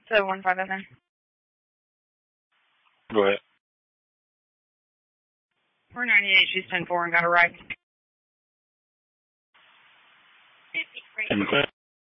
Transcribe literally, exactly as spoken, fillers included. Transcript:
seven one five F N. Go ahead. We're ninety-eight, she's ten four and got a ride. Can you clear?